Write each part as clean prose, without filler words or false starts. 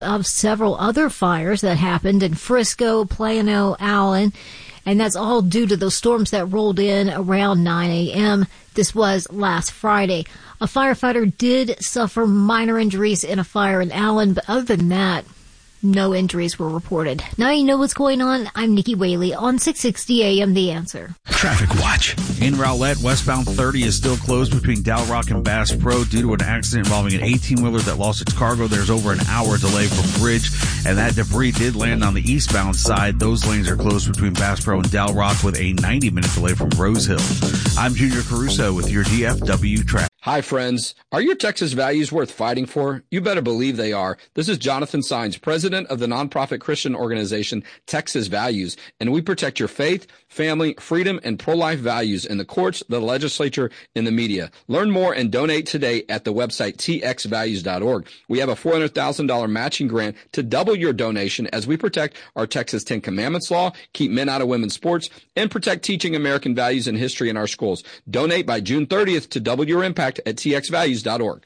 of several other fires that happened in Frisco, Plano, Allen, and that's all due to those storms that rolled in around 9 a.m. This was last Friday. A firefighter did suffer minor injuries in a fire in Allen, but other than that, no injuries were reported. Now you know what's going on. I'm Nikki Whaley on 660 AM The Answer. Traffic Watch. In Rowlett, westbound 30 is still closed between Dow Rock and Bass Pro due to an accident involving an 18-wheeler that lost its cargo. There's over an hour delay for bridge, and that debris did land on the eastbound side. Those lanes are closed between Bass Pro and Dow Rock with a 90-minute delay from Rose Hill. I'm Junior Caruso with your DFW traffic. Hi, friends. Are your Texas values worth fighting for? You better believe they are. This is Jonathan Sines, president of the nonprofit Christian organization Texas Values, and we protect your faith, family, freedom, and pro-life values in the courts, the legislature, and the media. Learn more and donate today at the website txvalues.org. We have a $400,000 matching grant to double your donation as we protect our Texas 10 Commandments law, keep men out of women's sports, and protect teaching American values and history in our schools. Donate by June 30th to double your impact at txvalues.org.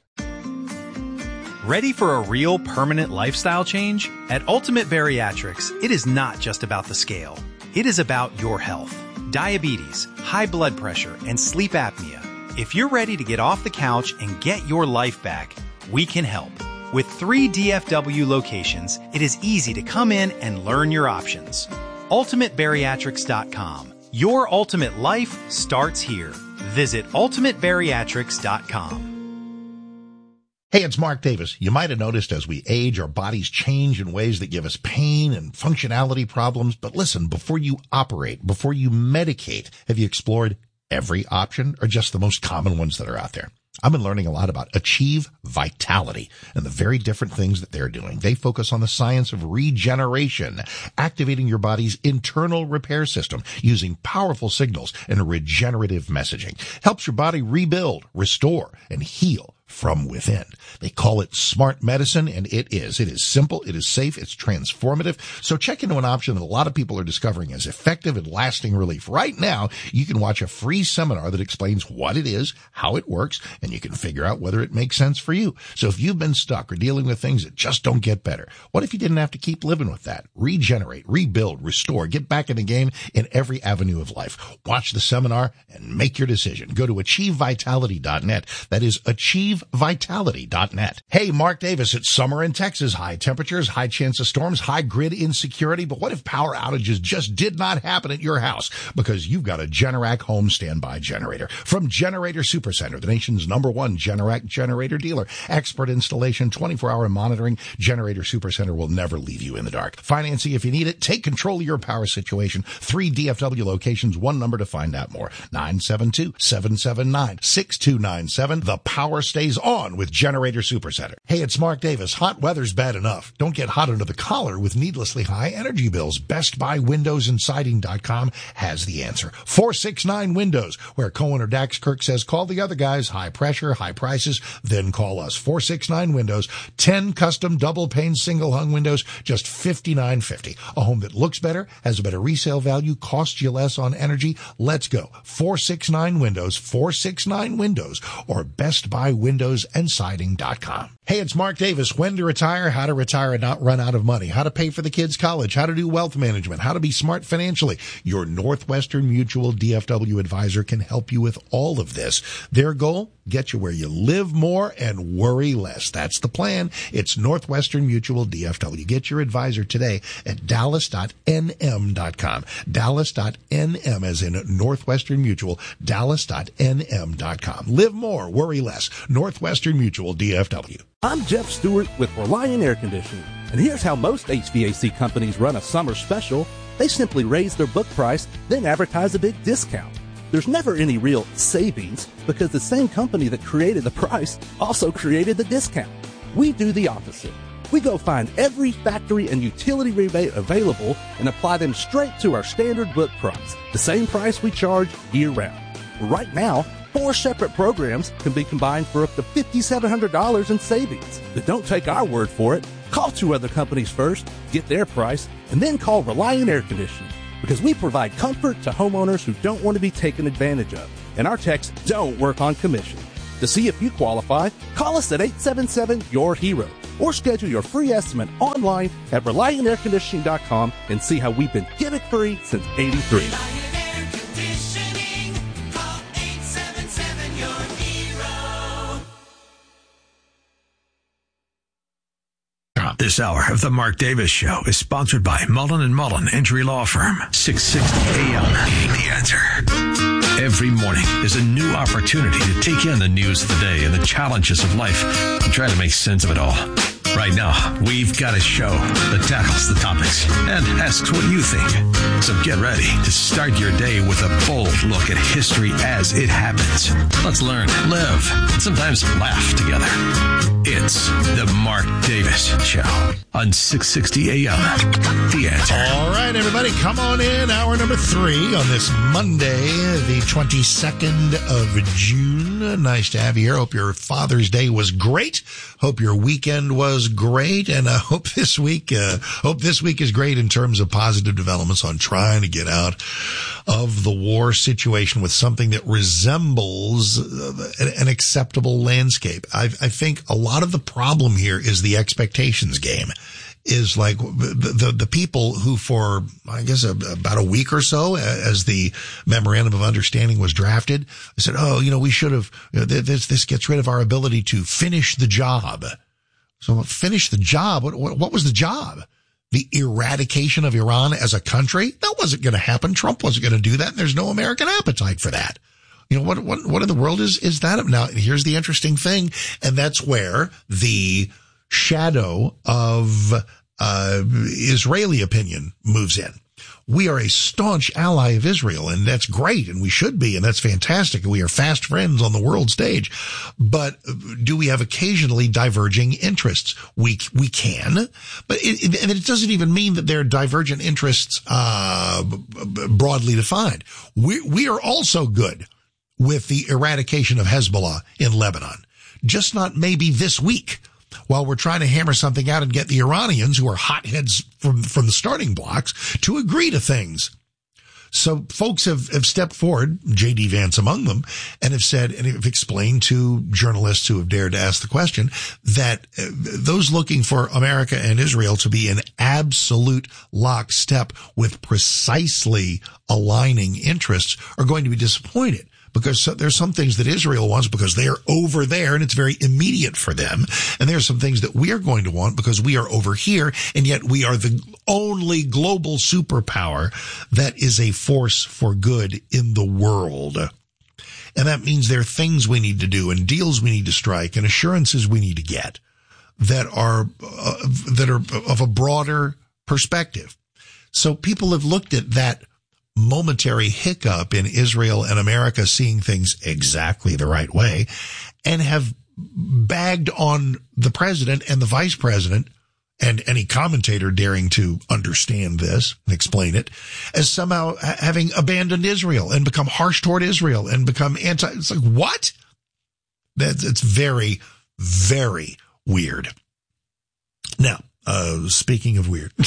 Ready for a real permanent lifestyle change? At Ultimate Bariatrics, it is not just about the scale. It is about your health. Diabetes, high blood pressure, and sleep apnea. If you're ready to get off the couch and get your life back, we can help. With 3 DFW locations, it is easy to come in and learn your options. UltimateBariatrics.com. Your ultimate life starts here. Visit UltimateBariatrics.com. Hey, it's Mark Davis. You might have noticed as we age, our bodies change in ways that give us pain and functionality problems. But listen, before you operate, before you medicate, have you explored every option or just the most common ones that are out there? I've been learning a lot about Achieve Vitality and the very different things that they're doing. They focus on the science of regeneration, activating your body's internal repair system using powerful signals and regenerative messaging. Helps your body rebuild, restore, and heal from within. They call it smart medicine, and it is. It is simple, it is safe, it's transformative. So check into an option that a lot of people are discovering as effective and lasting relief. Right now, you can watch a free seminar that explains what it is, how it works, and you can figure out whether it makes sense for you. So if you've been stuck or dealing with things that just don't get better, what if you didn't have to keep living with that? Regenerate, rebuild, restore, get back in the game in every avenue of life. Watch the seminar and make your decision. Go to achievevitality.net. That is achievevitality.net. Hey, Mark Davis, it's summer in Texas. High temperatures, high chance of storms, high grid insecurity. But what if power outages just did not happen at your house? Because you've got a Generac home standby generator. From Generator Supercenter, the nation's #1 Generac generator dealer. Expert installation, 24-hour monitoring. Generator Supercenter will never leave you in the dark. Financing if you need it. Take control of your power situation. 3 DFW locations, 1 number to find out more. 972-779-6297. The power stays on with Generator Supercenter. Hey, it's Mark Davis. Hot weather's bad enough. Don't get hot under the collar with needlessly high energy bills. Best Buy Windows and Siding.com has the answer. 469 Windows, where Cohen or Dax Kirk says, call the other guys. High pressure, high prices, then call us. 469 Windows, 10 custom double pane single hung windows, just $59.50. A home that looks better, has a better resale value, costs you less on energy. Let's go. 469 Windows, 469 Windows, or Best Buy Windows and Siding.com. Hey, it's Mark Davis. When to retire, how to retire and not run out of money, how to pay for the kids' college, how to do wealth management, how to be smart financially. Your Northwestern Mutual DFW advisor can help you with all of this. Their goal, get you where you live more and worry less. That's the plan. It's Northwestern Mutual DFW. Get your advisor today at dallas.nm.com. Dallas.nm as in Northwestern Mutual, dallas.nm.com. Live more, worry less. Northwestern Mutual DFW. I'm Jeff Stewart with Reliant Air Conditioning, and here's how most HVAC companies run a summer special. They simply raise their book price, then advertise a big discount. There's never any real savings because the same company that created the price also created the discount. We do the opposite. We go find every factory and utility rebate available and apply them straight to our standard book price, the same price we charge year-round. Right now, 4 separate programs can be combined for up to $5,700 in savings. But don't take our word for it. Call 2 other companies first, get their price, and then call Reliant Air Conditioning, because we provide comfort to homeowners who don't want to be taken advantage of, and our techs don't work on commission. To see if you qualify, call us at 877-YOUR-HERO. or schedule your free estimate online at ReliantAirConditioning.com and see how we've been gimmick-free since '83. This hour of the Mark Davis Show is sponsored by Mullen & Mullen Injury Law Firm, 660 AM. The Answer. Every morning is a new opportunity to take in the news of the day and the challenges of life and try to make sense of it all. Right now, we've got a show that tackles the topics and asks what you think. So get ready to start your day with a bold look at history as it happens. Let's learn, live, and sometimes laugh together. It's the Mark Davis Show on 660 AM. The Answer. All right, everybody, come on in. Hour number 3 on this Monday, the 22nd of June. Nice to have you here. Hope your Father's Day was great. Hope your weekend was great, and I hope this week is great in terms of positive developments on trying to get out of the war situation with something that resembles an acceptable landscape. I think a lot of the problem here is the expectations game. Is like the people who for, I guess, about a week or so, as the memorandum of understanding was drafted, said, we should have, this gets rid of our ability to finish the job. So finish the job. What was the job? The eradication of Iran as a country? That wasn't going to happen. Trump wasn't going to do that. And there's no American appetite for that. What in the world is that? Now, here's the interesting thing. And that's where the shadow of Israeli opinion moves in. We are a staunch ally of Israel, and that's great, and we should be, and that's fantastic, and we are fast friends on the world stage. But do we have occasionally diverging interests? We can, but it doesn't even mean that they're divergent interests broadly defined. We are also good with the eradication of Hezbollah in Lebanon, just not maybe this week, while we're trying to hammer something out and get the Iranians, who are hotheads from the starting blocks, to agree to things. So folks have stepped forward, J.D. Vance among them, and have said, and have explained to journalists who have dared to ask the question, that those looking for America and Israel to be in absolute lockstep with precisely aligning interests are going to be disappointed. Because there's some things that Israel wants because they are over there and it's very immediate for them. And there are some things that we are going to want because we are over here, and yet we are the only global superpower that is a force for good in the world. And that means there are things we need to do and deals we need to strike and assurances we need to get that are of a broader perspective. So people have looked at that momentary hiccup in Israel and America seeing things exactly the right way and have bagged on the president and the vice president and any commentator daring to understand this and explain it as somehow having abandoned Israel and become harsh toward Israel and become anti. It's like, what? It's very, very weird. Now, speaking of weird,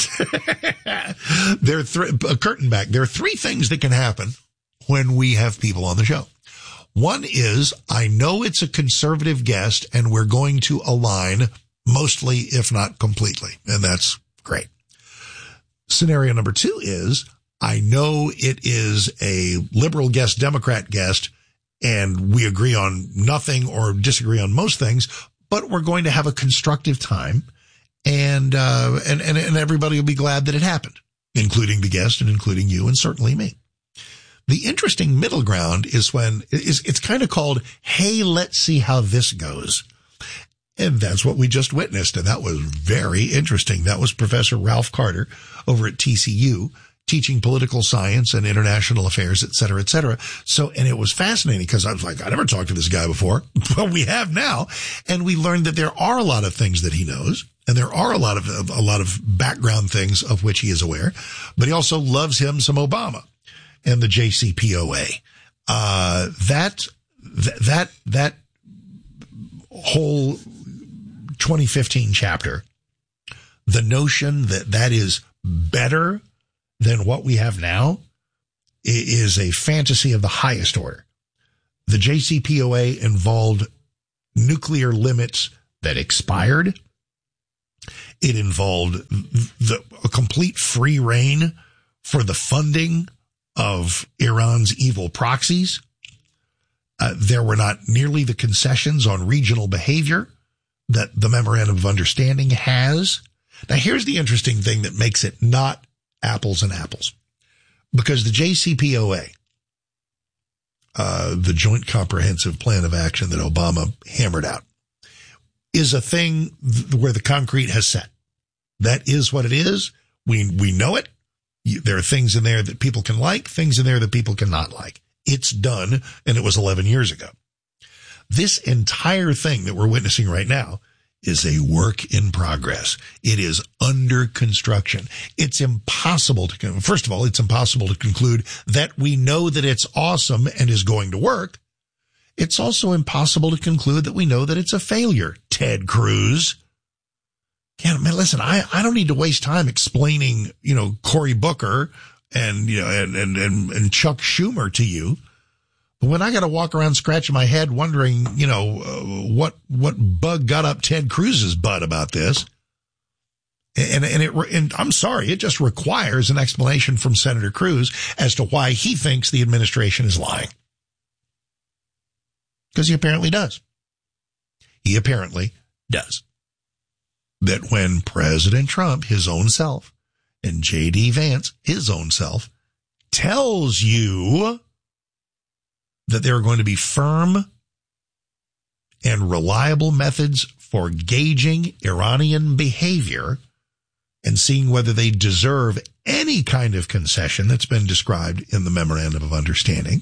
there are curtain back. There are 3 things that can happen when we have people on the show. One is, I know it's a conservative guest and we're going to align mostly, if not completely. And that's great. Scenario number 2 is, I know it is a liberal guest, Democrat guest, and we agree on nothing or disagree on most things, but we're going to have a constructive time. And everybody will be glad that it happened, including the guest and including you and certainly me. The interesting middle ground is when it's kind of called, hey, let's see how this goes. And that's what we just witnessed. And that was very interesting. That was Professor Ralph Carter over at TCU teaching political science and international affairs, et cetera, et cetera. So, and it was fascinating because I was like, I never talked to this guy before. Well, we have now. And we learned that there are a lot of things that he knows. And there are a lot of background things of which he is aware, but he also loves him some Obama and the JCPOA. That whole 2015 chapter, the notion that is better than what we have now is a fantasy of the highest order. The JCPOA involved nuclear limits that expired It involved a complete free rein for the funding of Iran's evil proxies. There were not nearly the concessions on regional behavior that the Memorandum of Understanding has. Now, here's the interesting thing that makes it not apples and apples. Because the JCPOA, the Joint Comprehensive Plan of Action that Obama hammered out, is a thing where the concrete has set. That is what it is. We know it. There are things in there that people can like, things in there that people cannot like. It's done, and it was 11 years ago. This entire thing that we're witnessing right now is a work in progress. It is under construction. It's impossible to, first of all, it's impossible to conclude that we know that it's awesome and is going to work. It's also impossible to conclude that we know that it's a failure. Ted Cruz. Yeah, man, listen, I don't need to waste time explaining, Cory Booker and, and Chuck Schumer to you. But when I got to walk around scratching my head wondering, what bug got up Ted Cruz's butt about this. And I'm sorry, it just requires an explanation from Senator Cruz as to why he thinks the administration is lying. Because he apparently does. He apparently does. That when President Trump, his own self, and J.D. Vance, his own self, tells you that there are going to be firm and reliable methods for gauging Iranian behavior and seeing whether they deserve any kind of concession that's been described in the Memorandum of Understanding.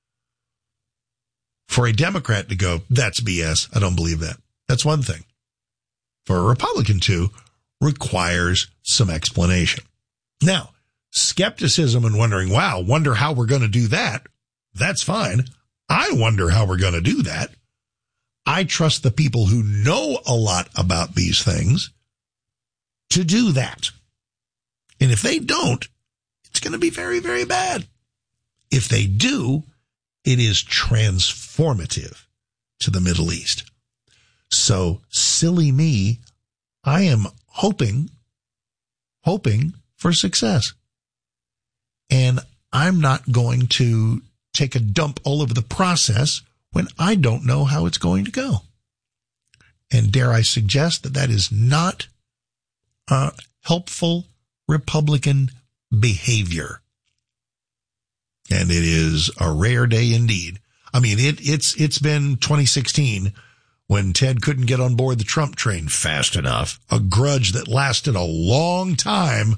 For a Democrat to go, that's BS, I don't believe that. That's one thing. For a Republican to, requires some explanation. Now, skepticism and wondering, wonder how we're going to do that. That's fine. I wonder how we're going to do that. I trust the people who know a lot about these things to do that. And if they don't, it's going to be very, very bad. If they do, it is transformative to the Middle East. So, silly me, I am hoping for success. And I'm not going to take a dump all over the process when I don't know how it's going to go. And dare I suggest that is not helpful Republican behavior. And it is a rare day indeed. I mean, it's been 2016 when Ted couldn't get on board the Trump train fast enough, a grudge that lasted a long time.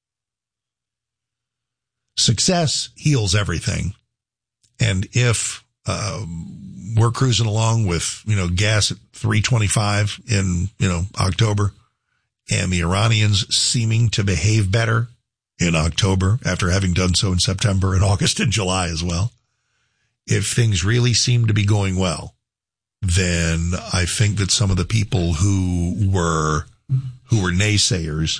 Success heals everything. And if we're cruising along with, gas at $3.25 in, October, and the Iranians seeming to behave better in October after having done so in September and August and July as well, if things really seem to be going well, then I think that some of the people who were naysayers,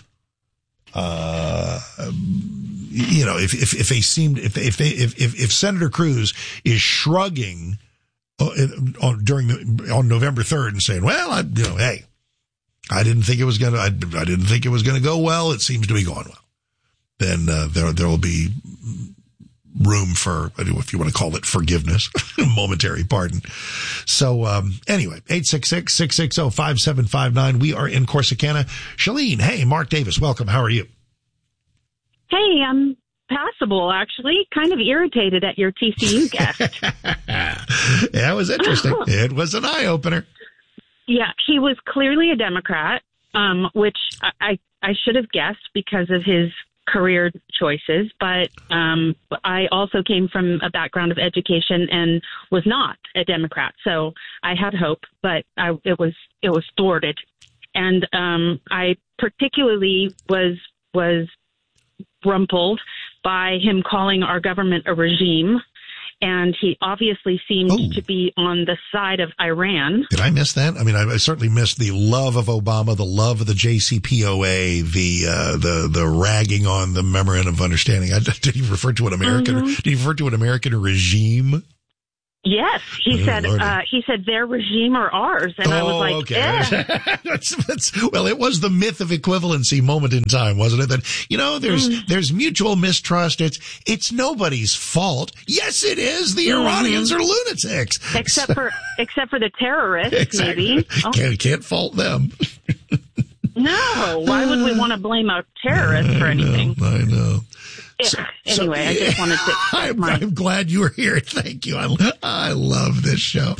if Senator Cruz is shrugging on November 3rd and saying, hey, I didn't think it was gonna go well. It seems to be going well. Then there will be room for, if you want to call it forgiveness, momentary pardon. So anyway, 866-660-5759. We are in Corsicana. Shalene, hey, Mark Davis, welcome. How are you? Hey, I'm passable, actually. Kind of irritated at your TCU guest. Yeah, it was interesting. It was an eye-opener. Yeah, he was clearly a Democrat, which I should have guessed because of his career choices. But I also came from a background of education and was not a Democrat. So I had hope, but it was thwarted. And I particularly was rumpled by him calling our government a regime. And he obviously seemed to be on the side of Iran. Did I miss that? I mean, I certainly missed the love of Obama, the love of the JCPOA, the ragging on the Memorandum of Understanding. Did he refer to an American? Mm-hmm. Did he refer to an American regime? Yes, he said their regime or ours, and I was like, okay. Well, it was the myth of equivalency moment in time, wasn't it? That there's mutual mistrust. It's nobody's fault. Yes, it is. The Iranians are lunatics, except for the terrorists. Exactly. Maybe Can't fault them. No, why would we want to blame a terrorist for anything? I know. Anyway, I just wanted to. I'm glad you were here. Thank you. I love this show.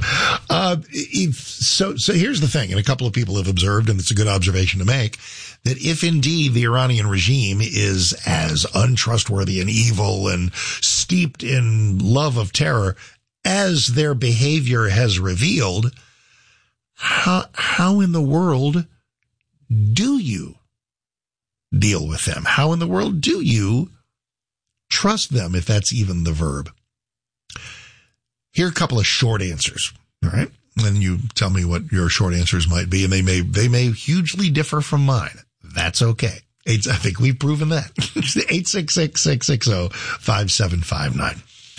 So here's the thing, and a couple of people have observed, and it's a good observation to make, that if indeed the Iranian regime is as untrustworthy and evil and steeped in love of terror as their behavior has revealed, how in the world do you deal with them? How in the world do you trust them, if that's even the verb? Here are a couple of short answers, all right? And you tell me what your short answers might be, and they may hugely differ from mine. That's okay. I think we've proven that. 866-660-5759.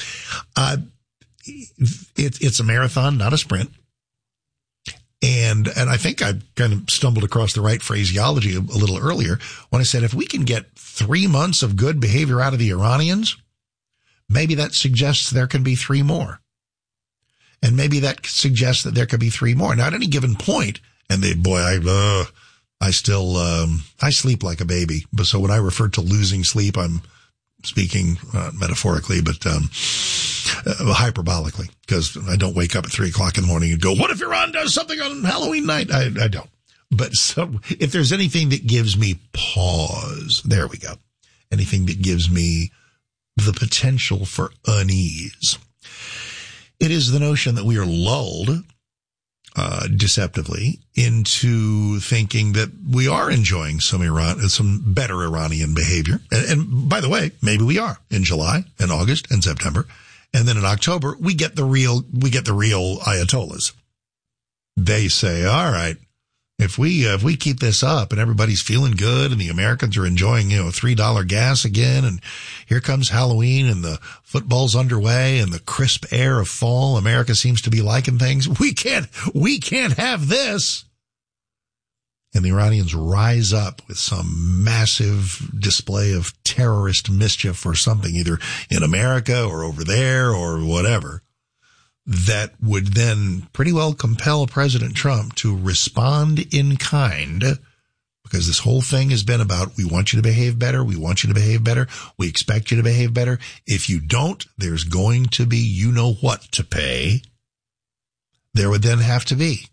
It's a marathon, not a sprint. And I think I kind of stumbled across the right phraseology a little earlier when I said, if we can get 3 months of good behavior out of the Iranians, maybe that suggests there can be 3 more. And maybe that suggests that there could be 3 more. Now, at any given point, and I still sleep like a baby. But so when I refer to losing sleep, I'm speaking metaphorically, but hyperbolically, because I don't wake up at 3:00 in the morning and go, what if Iran does something on Halloween night? I don't. But so if there's anything that gives me pause, there we go. Anything that gives me the potential for unease, it is the notion that we are lulled deceptively into thinking that we are enjoying some better Iranian behavior. And by the way, maybe we are in July and August and September. And then in October, we get the real Ayatollahs. They say, all right, if we keep this up and everybody's feeling good and the Americans are enjoying, $3 gas again, and here comes Halloween and the football's underway and the crisp air of fall, America seems to be liking things. We can't have this. And the Iranians rise up with some massive display of terrorist mischief or something, either in America or over there or whatever, that would then pretty well compel President Trump to respond in kind, because this whole thing has been about, we want you to behave better. We want you to behave better. We expect you to behave better. If you don't, there's going to be you-know-what to pay. There would then have to be.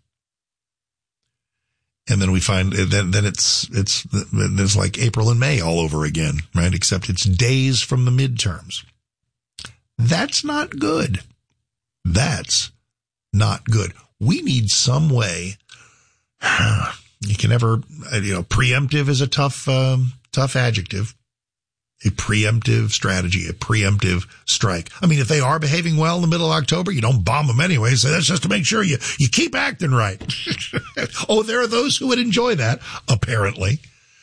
And then we find then it's like April and May all over again, right? Except it's days from the midterms. That's not good. That's not good. We need some way. You can never, preemptive is a tough adjective. A preemptive strategy, a preemptive strike. I mean, if they are behaving well in the middle of October, you don't bomb them anyway. So that's just to make sure you keep acting right. Oh, there are those who would enjoy that, apparently.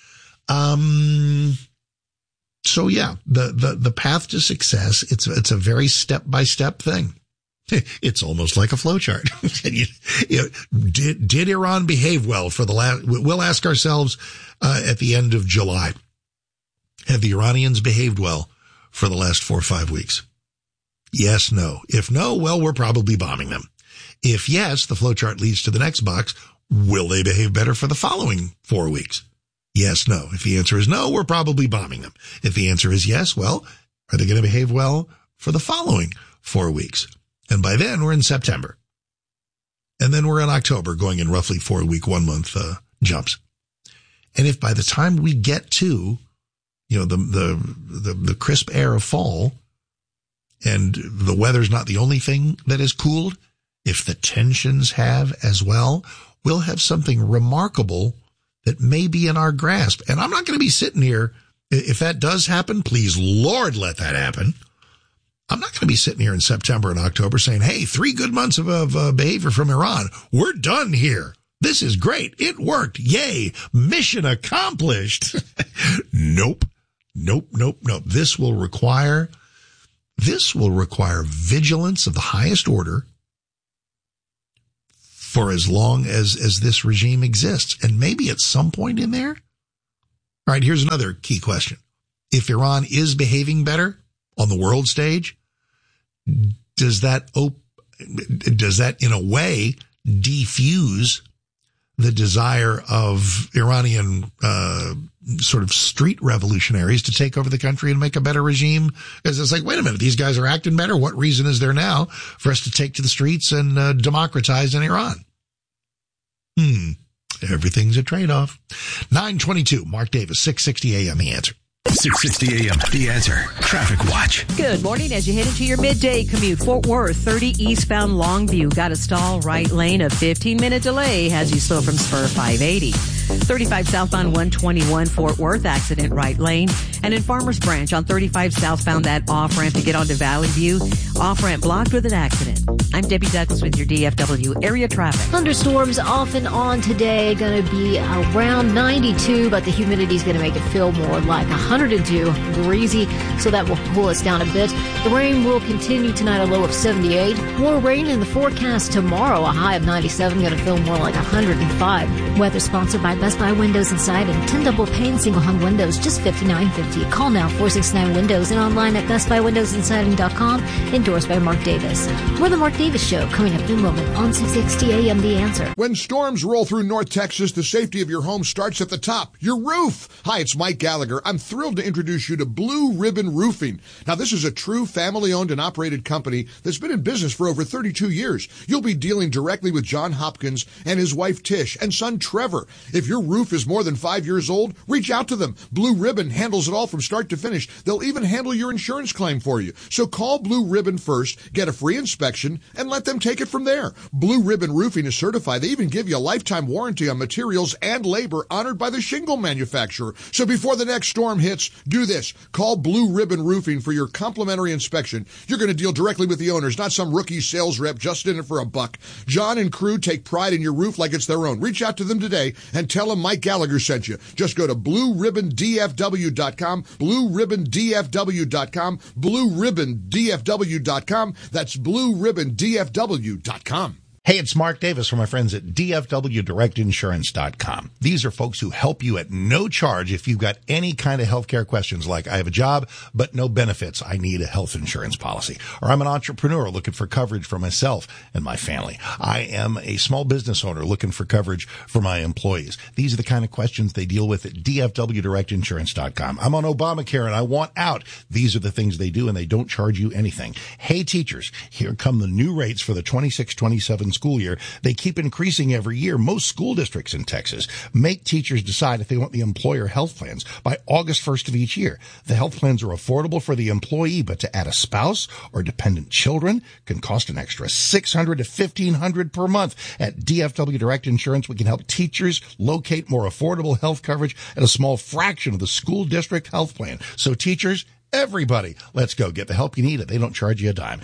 So yeah, the path to success, it's a very step-by-step thing. It's almost like a flowchart. Did Iran behave well for the last? We'll ask ourselves at the end of July. Have the Iranians behaved well for the last 4 or 5 weeks? Yes, no. If no, well, we're probably bombing them. If yes, the flowchart leads to the next box. Will they behave better for the following 4 weeks? Yes, no. If the answer is no, we're probably bombing them. If the answer is yes, well, are they going to behave well for the following 4 weeks? And by then, we're in September. And then we're in October, going in roughly 4-week, 1 month jumps. And if by the time we get to the crisp air of fall, and the weather's not the only thing that has cooled, if the tensions have as well, we'll have something remarkable that may be in our grasp. And I'm not going to be sitting here, if that does happen, please, Lord, let that happen. I'm not going to be sitting here in September and October saying, hey, 3 good months of behavior from Iran. We're done here. This is great. It worked. Yay. Mission accomplished. Nope. This will require This will require vigilance of the highest order for as long as this regime exists. And maybe at some point in there. All right, here's another key question. If Iran is behaving better on the world stage, does that in a way defuse the desire of Iranian sort of street revolutionaries to take over the country and make a better regime? Because it's like, wait a minute, these guys are acting better. What reason is there now for us to take to the streets and democratize in Iran? Everything's a trade-off. 9:22, Mark Davis, 660 AM, The Answer. 660 AM, The Answer. Traffic Watch. Good morning. As you head into your midday commute, Fort Worth, 30 eastbound Longview. Got a stall right lane. A 15-minute delay has you slow from Spur 580. 35 southbound 121 Fort Worth, accident right lane. And in Farmers Branch on 35 southbound, that off-ramp to get onto Valley View, off-ramp blocked with an accident. I'm Debbie Douglas with your DFW area traffic. Thunderstorms off and on today, going to be around 92, but the humidity is going to make it feel more like 102, breezy, so that will cool us down a bit. The rain will continue tonight, a low of 78. More rain in the forecast tomorrow, a high of 97, going to feel more like 105. Weather sponsored by Best Buy Windows and Siding. 10 double pane single hung windows, just $59.50. Call now 469 Windows and online at bestbuywindowsandsiding.com. Endorsed by Mark Davis. More The Mark Davis Show coming up in a moment on 660 AM The Answer. When storms roll through North Texas, the safety of your home starts at the top, your roof. Hi, it's Mike Gallagher. I'm thrilled to introduce you to Blue Ribbon Roofing. Now, this is a true family-owned and operated company that's been in business for over 32 years. You'll be dealing directly with John Hopkins and his wife Tish and son Trevor. If your roof is more than 5 years old, reach out to them. Blue Ribbon handles it all from start to finish. They'll even handle your insurance claim for you. So call Blue Ribbon first, get a free inspection, and let them take it from there. Blue Ribbon Roofing is certified. They even give you a lifetime warranty on materials and labor honored by the shingle manufacturer. So before the next storm hits, do this. Call Blue Ribbon Roofing for your complimentary inspection. You're going to deal directly with the owners, not some rookie sales rep just in it for a buck. John and crew take pride in your roof like it's their own. Reach out to them today and tell them Mike Gallagher sent you. Just go to BlueRibbonDFW.com, BlueRibbonDFW.com, BlueRibbonDFW.com. That's BlueRibbonDFW.com. Hey, it's Mark Davis from my friends at DFWDirectInsurance.com. These are folks who help you at no charge if you've got any kind of healthcare questions like, I have a job, but no benefits. I need a health insurance policy. Or I'm an entrepreneur looking for coverage for myself and my family. I am a small business owner looking for coverage for my employees. These are the kind of questions they deal with at DFWDirectInsurance.com. I'm on Obamacare and I want out. These are the things they do and they don't charge you anything. Hey, teachers, here come the new rates for the 26-27 school year. They keep increasing every year. Most school districts in Texas make teachers decide if they want the employer health plans by August 1st of each year. The health plans are affordable for the employee, but to add a spouse or dependent children can cost an extra $600 to $1,500 per month. At DFW Direct Insurance, we can help teachers locate more affordable health coverage at a small fraction of the school district health plan. So teachers, everybody, let's go get the help you need. They don't charge you a dime.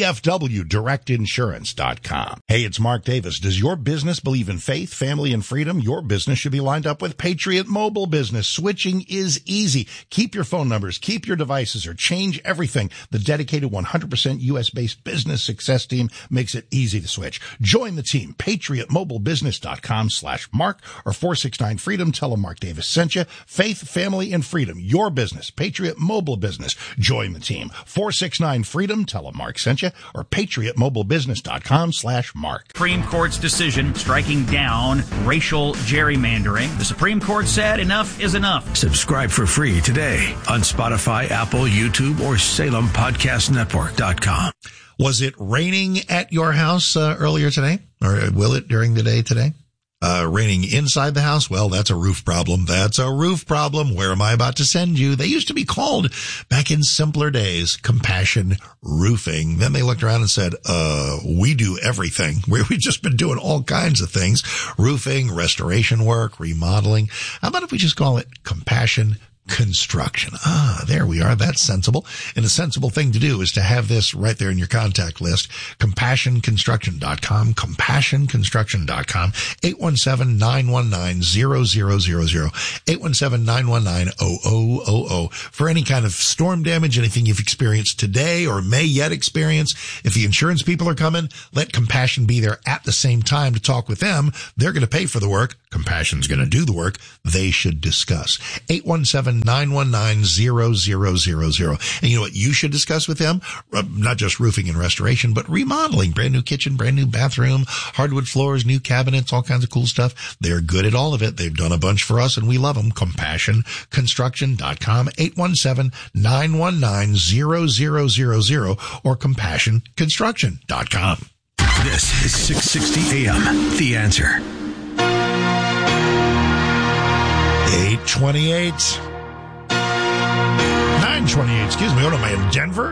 DFWDirectInsurance.com. Hey, it's Mark Davis. Does your business believe in faith, family, and freedom? Your business should be lined up with Patriot Mobile Business. Switching is easy. Keep your phone numbers, keep your devices, or change everything. The dedicated 100% U.S.-based business success team makes it easy to switch. Join the team. PatriotMobileBusiness.com/Mark or 469-FREEDOM. Tell them Mark Davis sent you. Faith, family, and freedom. Your business. Patriot Mobile Business. Join the team. 469-FREEDOM. Tell them Mark sent you or PatriotMobileBusiness.com/Mark. Supreme Court's decision striking down racial gerrymandering. The Supreme Court said enough is enough. Subscribe for free today on Spotify, Apple, YouTube, or SalemPodcastNetwork.com. Was it raining at your house earlier today? Or will it during the day today? Raining inside the house? Well, that's a roof problem. That's a roof problem. Where am I about to send you? They used to be called, back in simpler days, Compassion Roofing. Then they looked around and said, we do everything. We've just been doing all kinds of things. Roofing, restoration work, remodeling. How about if we just call it Compassion Construction. There we are. That's sensible. And a sensible thing to do is to have this right there in your contact list. CompassionConstruction.com, CompassionConstruction.com, 817-919-0000, 817-919-0000 for any kind of storm damage, anything you've experienced today or may yet experience. If the insurance people are coming, let Compassion be there at the same time to talk with them. They're going to pay for the work. Compassion's going to do the work. They should discuss. 817-919-0000. And you know what you should discuss with them? Not just roofing and restoration, but remodeling. Brand new kitchen, brand new bathroom, hardwood floors, new cabinets, all kinds of cool stuff. They're good at all of it. They've done a bunch for us and we love them. CompassionConstruction.com, 817-919-0000 or CompassionConstruction.com. This is 660 AM. The Answer. 828. 928, excuse me. What am I, in Denver?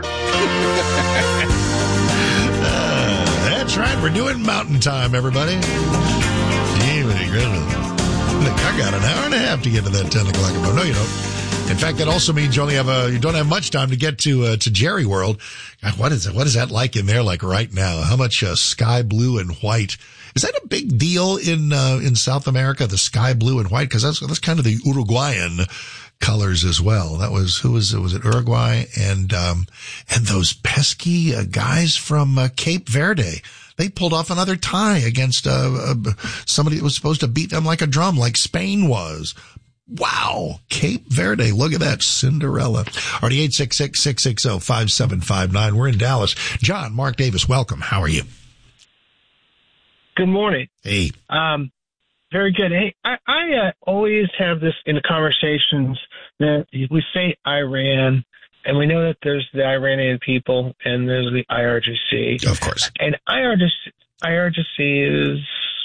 That's right. We're doing mountain time, everybody. Jiminy Christmas. Look, I got an hour and a half to get to that 10 o'clock. No, you don't. In fact, that also means you don't have much time to get to Jerry World. God, what is that like in there, like right now? How much sky blue and white? Is that a big deal in South America, the sky blue and white? Because that's kind of the Uruguayan colors as well. That was, was it Uruguay? And those pesky guys from Cape Verde. They pulled off another tie against somebody that was supposed to beat them like a drum, like Spain was. Wow. Cape Verde. Look at that. Cinderella. Already 866-660-5759. We're in Dallas. John, Mark Davis, welcome. How are you? Good morning. Hey. Very good. Hey, I always have this in the conversations that we say Iran, and we know that there's the Iranian people and there's the IRGC. Of course. And IRGC is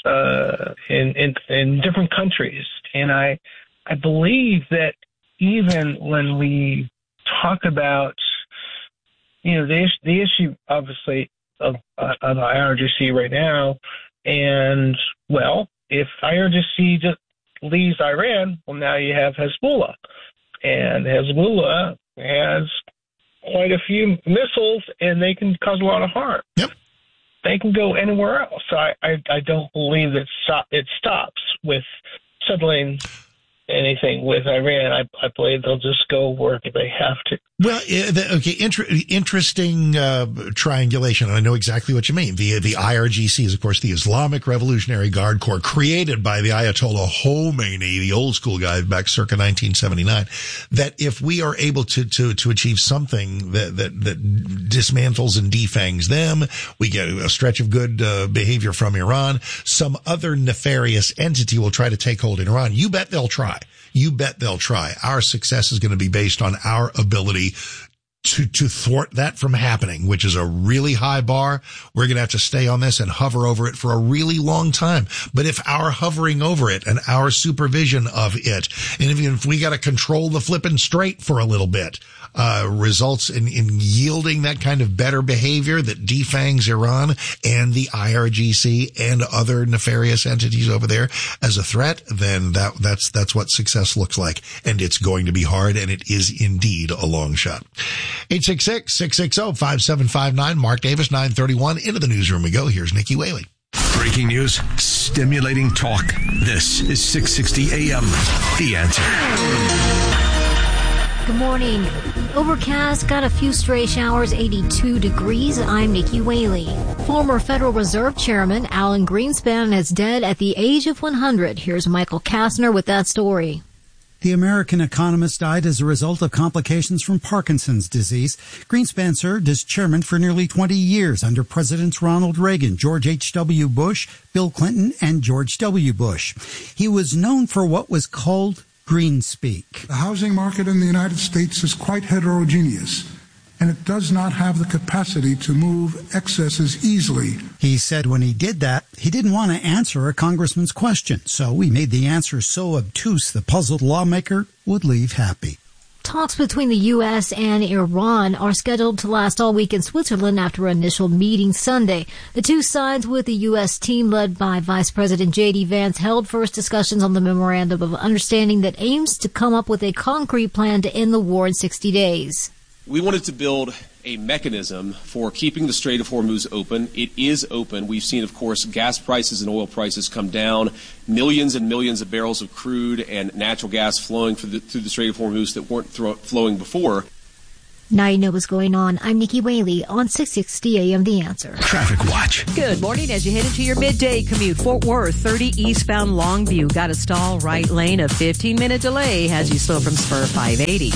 in different countries. And I believe that even when we talk about, the issue obviously of IRGC right now, and well, if IRGC just leaves Iran, well, now you have Hezbollah, and Hezbollah has quite a few missiles, and they can cause a lot of harm. Yep. They can go anywhere else. So I don't believe that it stops with settling anything with Iran. I believe they'll just go where they have to. Well, okay, interesting triangulation. I know exactly what you mean. The IRGC is, of course, the Islamic Revolutionary Guard Corps, created by the Ayatollah Khomeini, the old school guy back circa 1979. That if we are able to achieve something that dismantles and defangs them, we get a stretch of good behavior from Iran. Some other nefarious entity will try to take hold in Iran. You bet they'll try. You bet they'll try. Our success is going to be based on our ability to thwart that from happening, which is a really high bar. We're going to have to stay on this and hover over it for a really long time. But if our hovering over it and our supervision of it, and even if we got to control the flipping straight for a little bit, results in yielding that kind of better behavior that defangs Iran and the IRGC and other nefarious entities over there as a threat, then that's what success looks like. And it's going to be hard, and it is indeed a long shot. 866-660-5759. Mark Davis, 931. Into the newsroom we go. Here's Nikki Whaley. Breaking news, stimulating talk. This is 660 AM. The Answer. Good morning. Overcast, got a few stray showers, 82 degrees. I'm Nikki Whaley. Former Federal Reserve Chairman Alan Greenspan is dead at the age of 100. Here's Michael Kastner with that story. The American economist died as a result of complications from Parkinson's disease. Greenspan served as chairman for nearly 20 years under Presidents Ronald Reagan, George H.W. Bush, Bill Clinton, and George W. Bush. He was known for what was called Greenspeak. The housing market in the United States is quite heterogeneous, and it does not have the capacity to move excesses easily. He said when he did that, he didn't want to answer a congressman's question, so he made the answer so obtuse the puzzled lawmaker would leave happy. Talks between the U.S. and Iran are scheduled to last all week in Switzerland after an initial meeting Sunday. The two sides, with the U.S. team led by Vice President J.D. Vance, held first discussions on the memorandum of understanding that aims to come up with a concrete plan to end the war in 60 days. We wanted to build a mechanism for keeping the Strait of Hormuz open. It is open. We've seen, of course, gas prices and oil prices come down, millions and millions of barrels of crude and natural gas flowing through the Strait of Hormuz that weren't flowing before. Now you know what's going on. I'm Nikki Whaley on 660 AM The Answer. Traffic Watch. Good morning as you head into your midday commute. Fort Worth, 30 eastbound Longview. Got a stall right lane. A 15-minute delay has you slow from Spur 580.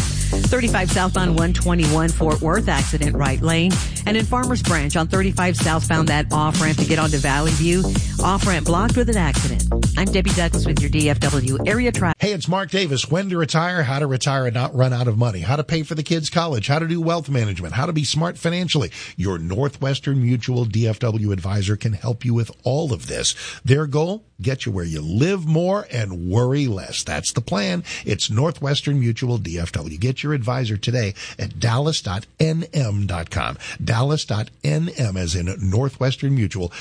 35 southbound 121 Fort Worth, accident right lane. And in Farmers Branch on 35 southbound, that off-ramp to get onto Valley View. Off-ramp blocked with an accident. I'm Debbie Douglas with your DFW area traffic. Hey, it's Mark Davis. When to retire, how to retire and not run out of money, how to pay for the kids' college, how to do wealth management, how to be smart financially. Your Northwestern Mutual DFW advisor can help you with all of this. Their goal? Get you where you live more and worry less. That's the plan. It's Northwestern Mutual DFW. Get your advisor today at dallas.nm.com. Dallas.nm as in Northwestern Mutual,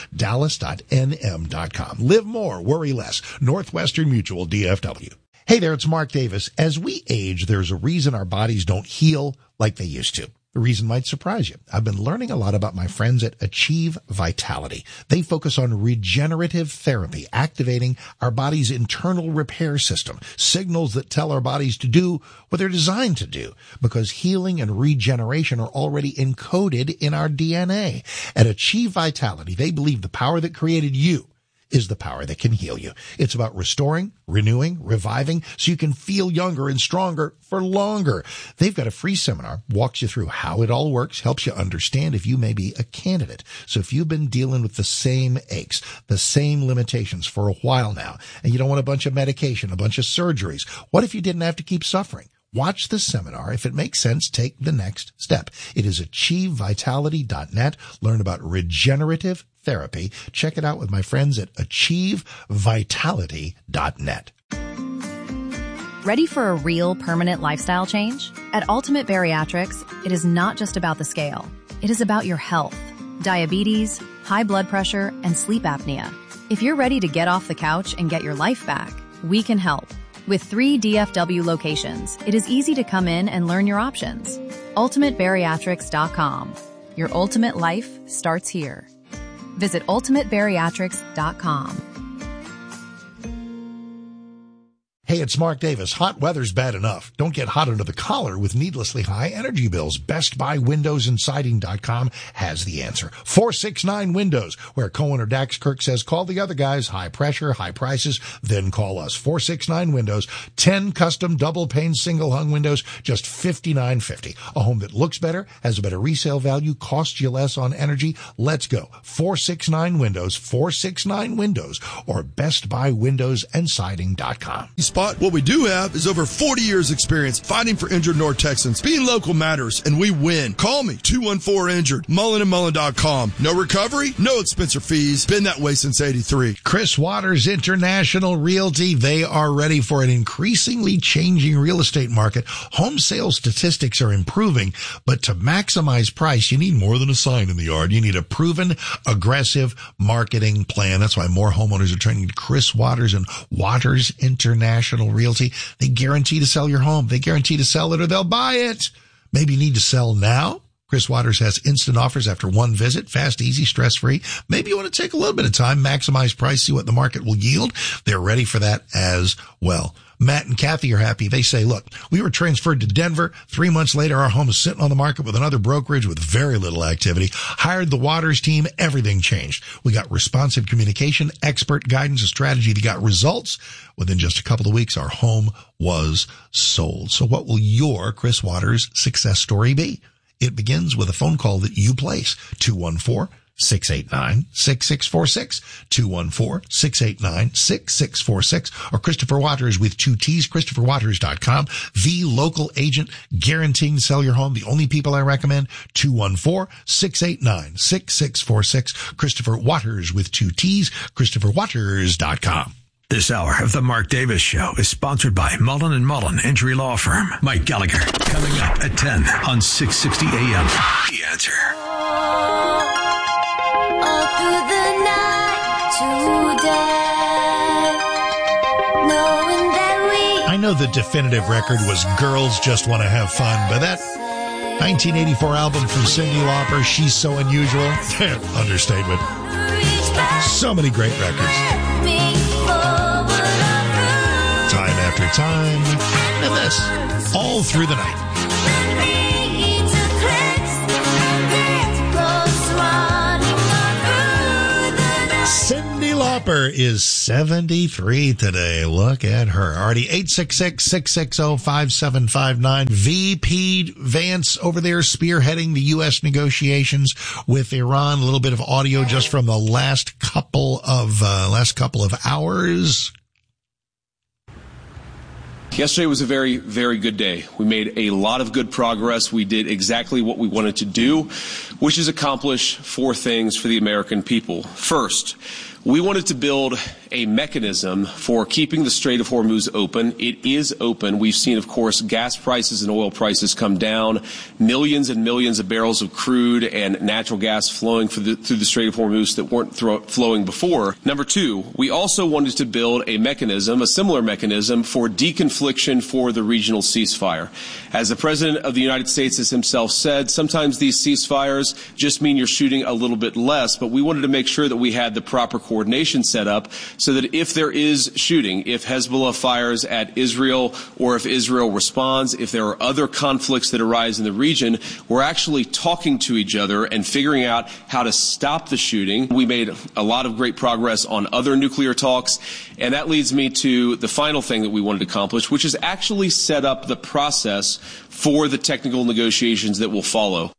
dallas.nm.com. Live more, worry less. Northwestern Mutual DFW. Hey there, it's Mark Davis. As we age, there's a reason our bodies don't heal like they used to. The reason might surprise you. I've been learning a lot about my friends at Achieve Vitality. They focus on regenerative therapy, activating our body's internal repair system, signals that tell our bodies to do what they're designed to do, because healing and regeneration are already encoded in our DNA. At Achieve Vitality, they believe the power that created you is the power that can heal you. It's about restoring, renewing, reviving, so you can feel younger and stronger for longer. They've got a free seminar, walks you through how it all works, helps you understand if you may be a candidate. So if you've been dealing with the same aches, the same limitations for a while now, and you don't want a bunch of medication, a bunch of surgeries, what if you didn't have to keep suffering? Watch the seminar. If it makes sense, take the next step. It is achievevitality.net. Learn about regenerative therapy. Check it out with my friends at achievevitality.net. Ready for a real permanent lifestyle change? At Ultimate Bariatrics, it is not just about the scale. It is about your health, diabetes, high blood pressure, and sleep apnea. If you're ready to get off the couch and get your life back, we can help. With 3 DFW locations, it is easy to come in and learn your options. UltimateBariatrics.com. Your ultimate life starts here. Visit UltimateBariatrics.com. Hey, it's Mark Davis. Hot weather's bad enough. Don't get hot under the collar with needlessly high energy bills. Best Buy Windows and Siding.com has the answer. 469 Windows, where Cohen or Dax Kirk says, call the other guys. High pressure, high prices, then call us. 469 Windows, 10 custom double pane single hung windows, just $59.50. A home that looks better, has a better resale value, costs you less on energy. Let's go. 469 Windows, 469 Windows, or Best Buy Windows and Siding.com. What we do have is over 40 years experience fighting for injured North Texans. Being local matters, and we win. Call me, 214-INJURED, mullenandmullen.com. No recovery, no expense or fees. Been that way since 83. Chris Waters International Realty. They are ready for an increasingly changing real estate market. Home sales statistics are improving, but to maximize price, you need more than a sign in the yard. You need a proven, aggressive marketing plan. That's why more homeowners are turning to Chris Waters and Waters International Realty. They guarantee to sell your home. They guarantee to sell it or they'll buy it. Maybe you need to sell now. Chris Waters has instant offers after one visit, fast, easy, stress-free. Maybe you want to take a little bit of time, maximize price, see what the market will yield. They're ready for that as well. Matt and Kathy are happy. They say, look, we were transferred to Denver. 3 months later, our home is sitting on the market with another brokerage with very little activity. Hired the Waters team. Everything changed. We got responsive communication, expert guidance, a strategy that got results. Within just a couple of weeks, our home was sold. So what will your Chris Waters success story be? It begins with a phone call that you place, 214-689-6646, 214-689-6646, or Christopher Waters with 2 T's, ChristopherWaters.com, the local agent guaranteeing to sell your home. The only people I recommend, 214-689-6646, Christopher Waters with 2 T's, ChristopherWaters.com. This hour of the Mark Davis Show is sponsored by Mullen & Mullen Injury Law Firm. Mike Gallagher, coming up at 10 on 660 AM. The Answer. All through the night today, knowing that I know the definitive record was Girls Just Want to Have Fun, but that 1984 album from Cyndi Lauper, She's So Unusual, understatement. So many great records. Time after time, and this, all through the night. Cyndi Lauper is 73 today. Look at her. Already 866-660-5759. VP Vance over there spearheading the U.S. negotiations with Iran. A little bit of audio just from the last couple of hours. Yesterday was a very, very good day. We made a lot of good progress. We did exactly what we wanted to do, which is accomplish 4 things for the American people. First, we wanted to build a mechanism for keeping the Strait of Hormuz open. It is open. We've seen, of course, gas prices and oil prices come down, millions and millions of barrels of crude and natural gas flowing through the Strait of Hormuz that weren't flowing before. Number 2, we also wanted to build a mechanism, a similar mechanism, for deconfliction for the regional ceasefire. As the President of the United States has himself said, sometimes these ceasefires just mean you're shooting a little bit less, but we wanted to make sure that we had the proper coordination set up so that if there is shooting, if Hezbollah fires at Israel or if Israel responds, if there are other conflicts that arise in the region, we're actually talking to each other and figuring out how to stop the shooting. We made a lot of great progress on other nuclear talks, and that leads me to the final thing that we wanted to accomplish, which is actually set up the process for the technical negotiations that will follow.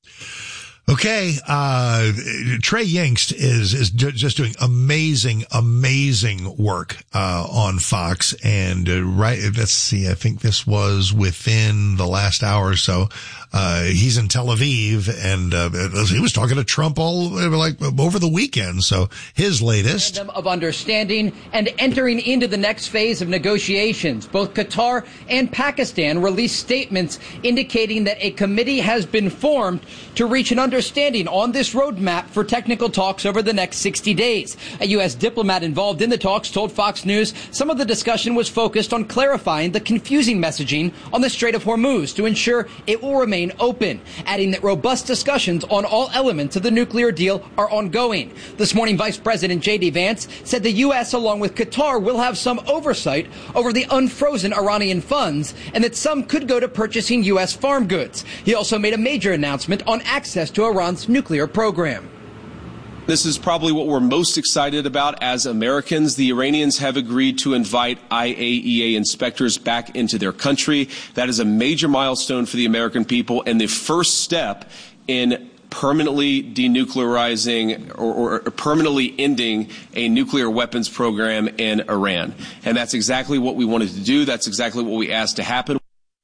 Okay, Trey Yingst is just doing amazing work on Fox, and right. Let's see. I think this was within the last hour or so. He's in Tel Aviv, and he was talking to Trump over the weekend. So his latest of understanding and entering into the next phase of negotiations. Both Qatar and Pakistan released statements indicating that a committee has been formed to reach an understanding on this roadmap for technical talks over the next 60 days. A U.S. diplomat involved in the talks told Fox News some of the discussion was focused on clarifying the confusing messaging on the Strait of Hormuz to ensure it will remain open, adding that robust discussions on all elements of the nuclear deal are ongoing. This morning, Vice President J.D. Vance said the U.S. along with Qatar will have some oversight over the unfrozen Iranian funds and that some could go to purchasing U.S. farm goods. He also made a major announcement on access to Iran's nuclear program. This is probably what we're most excited about as Americans. The Iranians have agreed to invite IAEA inspectors back into their country. That is a major milestone for the American people and the first step in permanently denuclearizing or permanently ending a nuclear weapons program in Iran. And that's exactly what we wanted to do. That's exactly what we asked to happen.